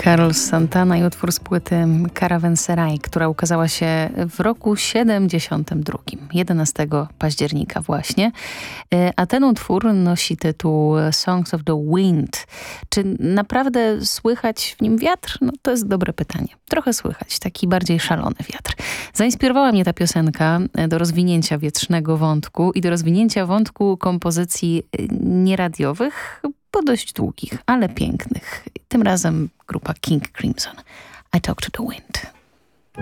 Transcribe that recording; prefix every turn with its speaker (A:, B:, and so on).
A: Carlos Santana i utwór z płyty Caravanserai, która ukazała się w roku 72, 11 października właśnie. A ten utwór nosi tytuł Songs of the Wind. Czy naprawdę słychać w nim wiatr? No to jest dobre pytanie. Trochę słychać, taki bardziej szalony wiatr. Zainspirowała mnie ta piosenka do rozwinięcia wietrznego wątku i do rozwinięcia wątku kompozycji nieradiowych, po dość długich, ale pięknych. Tym razem grupa King Crimson. I Talk to the Wind.